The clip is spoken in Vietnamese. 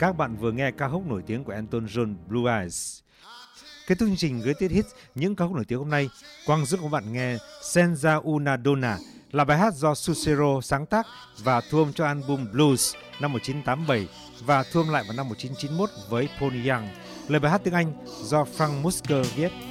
Các bạn vừa nghe ca khúc nổi tiếng của Elton John, Blue Eyes. Kết thúc chương trình Greatest Hits, những ca khúc nổi tiếng hôm nay, Quang giúp các bạn nghe Senza una Donna là bài hát do Sucero sáng tác và thu âm cho album Blues năm 1987 và thu âm lại vào năm 1991 với Paul Young. Lời bài hát tiếng Anh do Frank Musker viết.